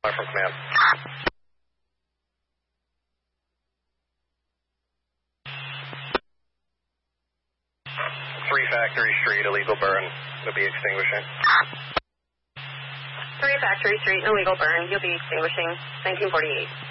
From command. 3 Factory Street, illegal burn. You'll be extinguishing. 3 Factory Street, illegal burn. You'll be extinguishing. 1948.